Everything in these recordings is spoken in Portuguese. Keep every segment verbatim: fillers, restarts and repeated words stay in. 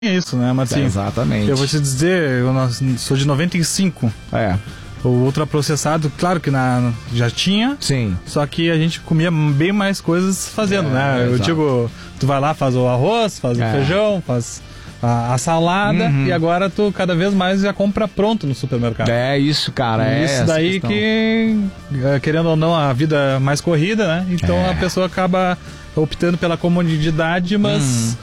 É isso, né, Marcinho? É, exatamente. Eu vou te dizer, eu sou de noventa e cinco. É. O ultraprocessado, claro que na, já tinha. Sim. Só que a gente comia bem mais coisas fazendo, É, né? Eu exato. digo, tu vai lá, faz o arroz, faz É. o feijão, faz a, a salada, Uhum. e agora tu cada vez mais já compra pronto no supermercado. É isso, cara. É Isso essa daí questão. que, eh, querendo ou não, a vida é mais corrida, né? Então É. a pessoa acaba optando pela comodidade, mas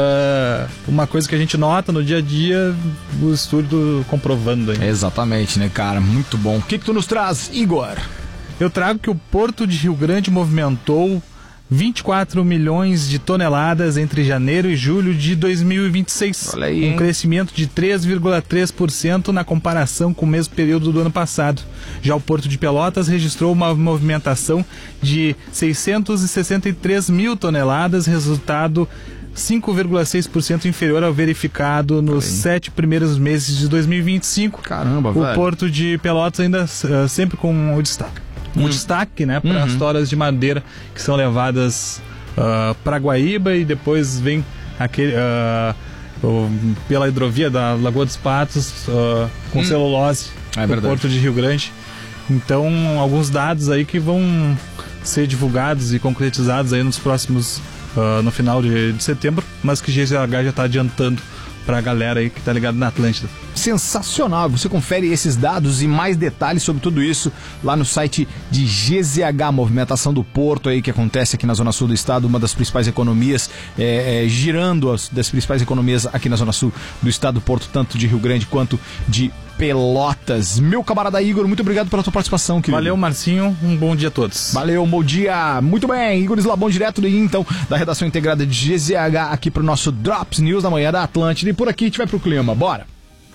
ah, uma coisa que a gente nota no dia a dia, o estudo comprovando aí. Exatamente, né, cara? Muito bom. O que que tu nos traz, Igor? Eu trago que o Porto de Rio Grande movimentou vinte e quatro milhões de toneladas entre janeiro e julho de dois mil e vinte e seis. Olha aí, hein? Um crescimento de três vírgula três por cento na comparação com o mesmo período do ano passado. Já o Porto de Pelotas registrou uma movimentação de seiscentos e sessenta e três mil toneladas, resultado cinco vírgula seis por cento inferior ao verificado nos sete primeiros meses de dois mil e vinte e cinco. Caramba, O velho. Porto de Pelotas ainda uh, sempre com o destaque. Um destaque, né, para as toras de madeira que são levadas uh, para Guaíba e depois vem aquele, uh, o- pela hidrovia da Lagoa dos Patos uh, com Hum. celulose É do verdade. Porto de Rio Grande. Então, alguns dados aí que vão ser divulgados e concretizados aí nos próximos, uh, no final de, de setembro, mas que G Z H já está adiantando para a galera aí que tá ligado na Atlântida. Sensacional. Você confere esses dados e mais detalhes sobre tudo isso lá no site de G Z H, movimentação do Porto aí que acontece aqui na Zona Sul do estado, uma das principais economias, é, é, girando as das principais economias aqui na Zona Sul do estado do Porto, tanto de Rio Grande quanto de Pelotas. Meu camarada Igor, muito obrigado pela tua participação, querido. Valeu, Marcinho. Um bom dia a todos. Valeu, bom dia. Muito bem, Igor Slabon, direto daí, então, da redação integrada de G Z H aqui pro nosso Drops News da manhã da Atlântida. E por aqui a gente vai pro clima, bora.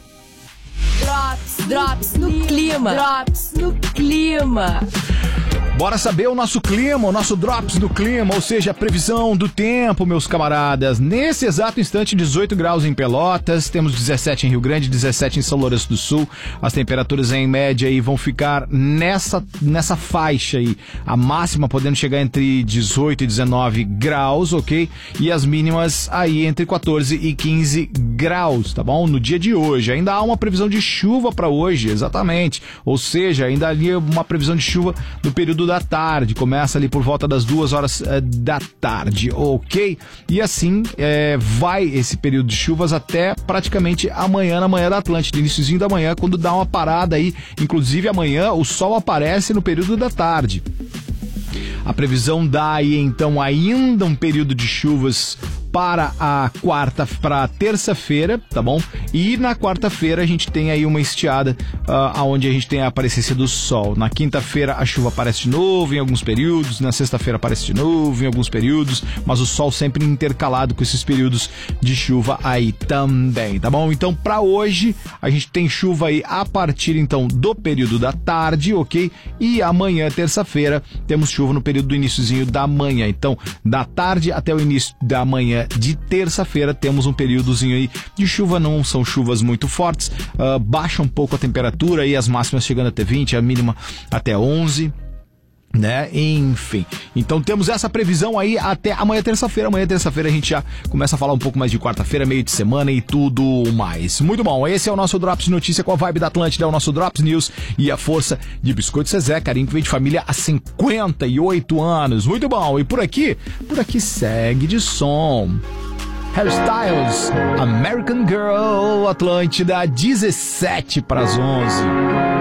Drops, drops no clima. Drops no clima. Bora saber o nosso clima, o nosso Drops do clima, ou seja, a previsão do tempo, meus camaradas. Nesse exato instante, dezoito graus em Pelotas, temos dezessete em Rio Grande, dezessete em São Lourenço do Sul. As temperaturas em média aí vão ficar nessa, nessa faixa aí. A máxima podendo chegar entre dezoito e dezenove graus, ok? E as mínimas aí entre quatorze e quinze graus, tá bom? No dia de hoje. Ainda há uma previsão de chuva para hoje, exatamente. Ou seja, ainda ali uma previsão de chuva no período da tarde, começa ali por volta das duas horas eh, da tarde, ok? E assim eh, vai esse período de chuvas até praticamente amanhã, na manhã da Atlântida, iniciozinho da manhã, quando dá uma parada aí, inclusive amanhã o sol aparece no período da tarde. A previsão dá aí então ainda um período de chuvas para a quarta, para a terça-feira, tá bom? E na quarta-feira a gente tem aí uma estiada uh, onde a gente tem a aparência do sol. Na quinta-feira a chuva aparece de novo em alguns períodos, na sexta-feira aparece de novo em alguns períodos, mas o sol sempre intercalado com esses períodos de chuva aí também, tá bom? Então para hoje a gente tem chuva aí a partir então do período da tarde, ok? E amanhã, terça-feira, temos chuva no período do iniciozinho da manhã. Então, da tarde até o início da manhã de terça-feira, temos um períodozinho aí de chuva, não são chuvas muito fortes, uh, baixa um pouco a temperatura e as máximas chegando até vinte, a mínima até onze, né? Enfim, então temos essa previsão aí até amanhã terça-feira. Amanhã terça-feira a gente já começa a falar um pouco mais de quarta-feira, meio de semana e tudo mais. Muito bom, esse é o nosso Drops de Notícia com a vibe da Atlântida, é o nosso Drops News e a força de Biscoito Zezé, carinho que vem de família há cinquenta e oito anos. Muito bom, e por aqui, por aqui segue de som Hairstyles, American Girl, Atlântida, dezessete para as onze.